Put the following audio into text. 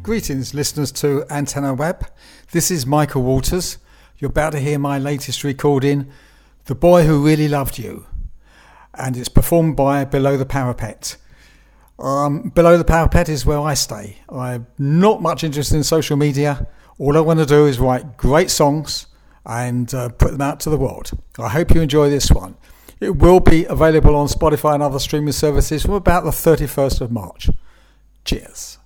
Greetings, listeners to Antenna Web. This is Michael Walters. You're about to hear my latest recording, The Boy Who Really Loved You. And it's performed by Below the Parapet. Below the Parapet is where I stay. I'm not much interested in social media. All I want to do is write great songs and put them out to the world. I hope you enjoy this one. It will be available on Spotify and other streaming services from about the 31st of March. Cheers.